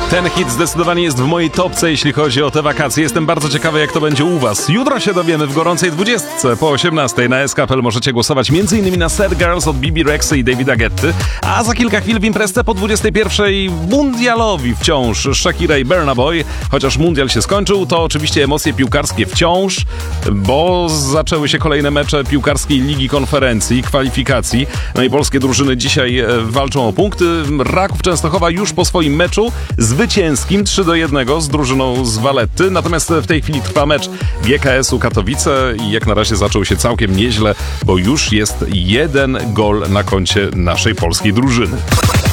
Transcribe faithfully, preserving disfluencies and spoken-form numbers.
Ten hit zdecydowanie jest w mojej topce, jeśli chodzi o te wakacje. Jestem bardzo ciekawy, jak to będzie u was. Jutro się dowiemy w gorącej dwudziestce. Po osiemnastej na S K P L możecie głosować m.in. na Sad Girls od Bibi Rexy i Davida Guetty, a za kilka chwil w imprezce po dwudziestej pierwszej mundialowi wciąż Shakira i Burna Boy. Chociaż mundial się skończył, to oczywiście emocje piłkarskie wciąż, bo zaczęły się kolejne mecze piłkarskiej Ligi Konferencji, kwalifikacji. No i polskie drużyny dzisiaj walczą o punkty. Raków Częstochowa już po swoim meczu zwycięskim trzy do jednego z drużyną z Valetty. Natomiast w tej chwili trwa mecz G K S u Katowice i jak na razie zaczął się całkiem nieźle, bo już jest jeden gol na koncie naszej polskiej drużyny.